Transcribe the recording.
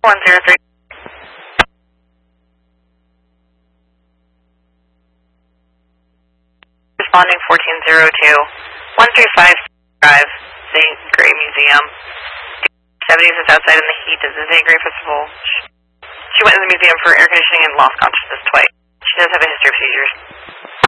103. Responding 1402. 135 Drive, St. Gray Museum. 70s is outside in the heat of the St. Gray Festival. She went to the museum for air conditioning and lost consciousness twice. She does have a history of seizures.